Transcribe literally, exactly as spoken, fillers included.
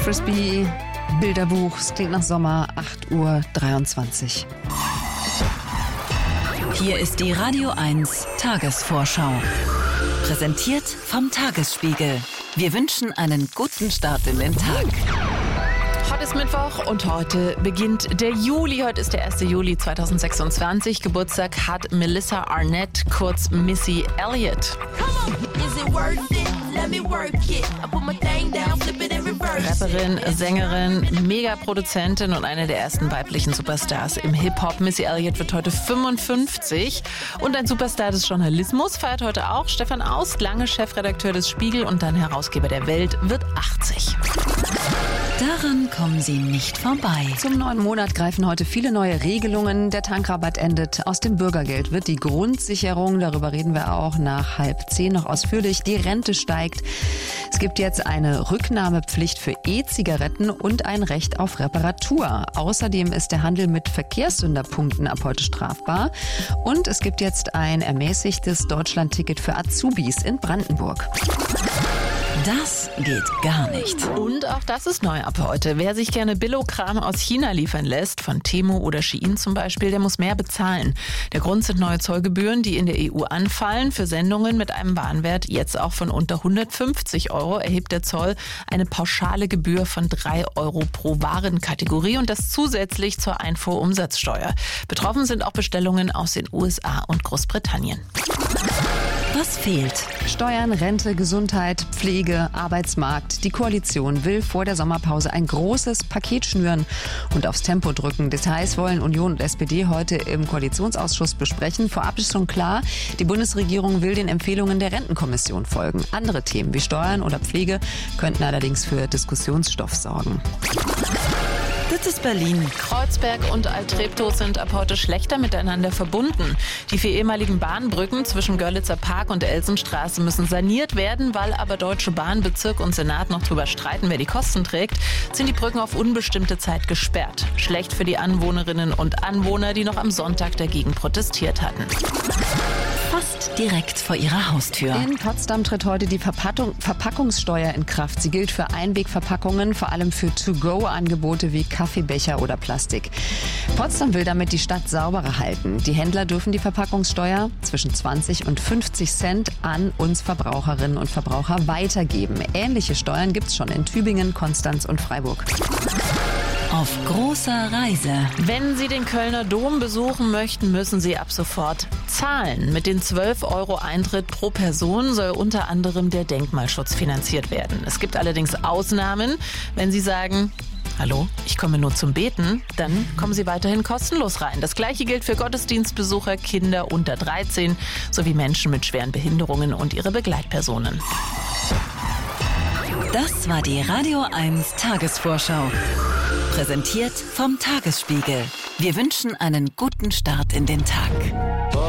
Frisbee, Bilderbuch, es klingt nach Sommer, acht Uhr dreiundzwanzig. Hier ist die Radio eins Tagesvorschau. Präsentiert vom Tagesspiegel. Wir wünschen einen guten Start in den Tag. Heute ist Mittwoch und heute beginnt der Juli. Heute ist der erste Juli zweitausendsechsundzwanzig. Geburtstag hat Melissa Arnett, kurz Missy Elliott. Rapperin, Sängerin, Megaproduzentin und eine der ersten weiblichen Superstars im Hip-Hop. Missy Elliott wird heute fünfundfünfzig. Und ein Superstar des Journalismus feiert heute auch. Stefan Aust, lange Chefredakteur des Spiegel und dann Herausgeber der Welt, wird achtzig. Daran kommen Sie nicht vorbei. Zum neuen Monat greifen heute viele neue Regelungen. Der Tankrabatt endet. Aus dem Bürgergeld wird die Grundsicherung, darüber reden wir auch nach halb zehn noch ausführlich. Die Rente steigt. Es gibt jetzt eine Rücknahmepflicht für E-Zigaretten und ein Recht auf Reparatur. Außerdem ist der Handel mit Verkehrssünderpunkten ab heute strafbar. Und es gibt jetzt ein ermäßigtes Deutschlandticket für Azubis in Brandenburg. Das geht gar nicht. Und auch das ist neu ab heute. Wer sich gerne Billo-Kram aus China liefern lässt, von Temu oder Shein zum Beispiel, der muss mehr bezahlen. Der Grund sind neue Zollgebühren, die in der E U anfallen. Für Sendungen mit einem Warenwert jetzt auch von unter hundertfünfzig Euro erhebt der Zoll eine pauschale Gebühr von drei Euro pro Warenkategorie und das zusätzlich zur Einfuhrumsatzsteuer. Betroffen sind auch Bestellungen aus den U S A und Großbritannien. Was fehlt? Steuern, Rente, Gesundheit, Pflege, Arbeitsmarkt. Die Koalition will vor der Sommerpause ein großes Paket schnüren und aufs Tempo drücken. Details wollen Union und S P D heute im Koalitionsausschuss besprechen. Vorab ist schon klar, die Bundesregierung will den Empfehlungen der Rentenkommission folgen. Andere Themen wie Steuern oder Pflege könnten allerdings für Diskussionsstoff sorgen. Das ist Berlin. Kreuzberg und Alt-Treptow sind ab heute schlechter miteinander verbunden. Die vier ehemaligen Bahnbrücken zwischen Görlitzer Park und Elsenstraße müssen saniert werden, weil aber Deutsche Bahn, Bezirk und Senat noch drüber streiten, wer die Kosten trägt, sind die Brücken auf unbestimmte Zeit gesperrt. Schlecht für die Anwohnerinnen und Anwohner, die noch am Sonntag dagegen protestiert hatten. Fast direkt vor ihrer Haustür. In Potsdam tritt heute die Verpackung, Verpackungssteuer in Kraft. Sie gilt für Einwegverpackungen, vor allem für To-Go-Angebote wie Kaffeebecher oder Plastik. Potsdam will damit die Stadt sauberer halten. Die Händler dürfen die Verpackungssteuer zwischen zwanzig und fünfzig Cent an uns Verbraucherinnen und Verbraucher weitergeben. Ähnliche Steuern gibt es schon in Tübingen, Konstanz und Freiburg. Auf großer Reise. Wenn Sie den Kölner Dom besuchen möchten, müssen Sie ab sofort zahlen. Mit den zwölf Euro Eintritt pro Person soll unter anderem der Denkmalschutz finanziert werden. Es gibt allerdings Ausnahmen. Wenn Sie sagen, hallo, ich komme nur zum Beten, dann kommen Sie weiterhin kostenlos rein. Das Gleiche gilt für Gottesdienstbesucher, Kinder unter dreizehn sowie Menschen mit schweren Behinderungen und ihre Begleitpersonen. Das war die Radio eins Tagesvorschau. Präsentiert vom Tagesspiegel. Wir wünschen einen guten Start in den Tag.